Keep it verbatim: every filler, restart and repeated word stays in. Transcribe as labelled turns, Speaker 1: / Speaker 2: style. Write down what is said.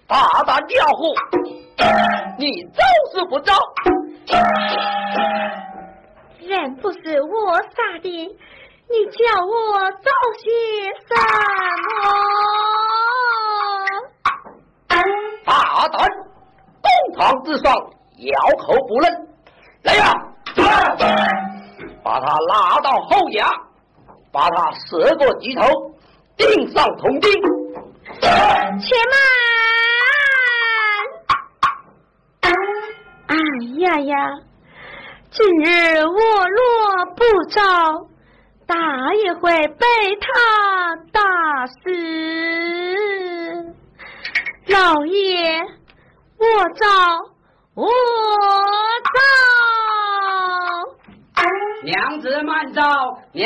Speaker 1: 大胆叫呼！你招是不招？
Speaker 2: 人不是我杀的，你叫我招些什么？
Speaker 1: 大胆！公堂之上，咬口不认。来呀！把他拉到后衙，把他折过鸡头，钉上铜钉。
Speaker 2: 且慢！哎呀呀！今日我若不招，大也会被他打死。老爷，我招，我招。
Speaker 3: 娘子慢招，娘